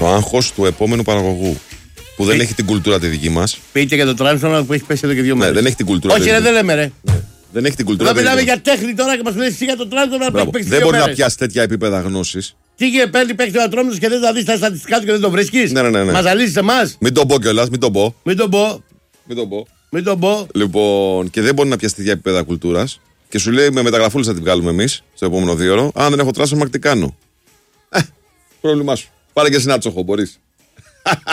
Το άγχος του επόμενου παραγωγού. Που δεν έχει την κουλτούρα τη δική μας. Πείτε για το Τράνσφορμα που έχει πέσει εδώ και 2 μέρες. Δεν έχει την κουλτούρα. Όχι, δεν λέμε, ρε. Δεν έχει την κουλτούρα. Δεν μιλάμε για τέχνη τώρα και μας λέει εσύ για το Τράνσφορμα που έχει παίξει. Δεν μπορεί να πιάσει τέτοια επίπεδα γνώσης. Τι γίνεται, παίρνει παίχτη ο Ατρόμητος και δεν θα δεις τα στατιστικά του και δεν το βρίσκεις. Ναι. Μας αλύσεις εμάς. Μην τον πω κιόλας, μην τον πω. Μην τον πω. Λοιπόν, και δεν μπορεί να πιάσει τέτοια επίπεδα κουλτούρας. Και σου λέει με μεταγραφούλες θα την βγάλουμε εμείς στο επόμενο 2ωρο. Αν δεν έχω Τράνσφορμα, τι κάνω. Πρόβλημά σου. Πάρε και εσύ ένα τσόχο, μπορείς.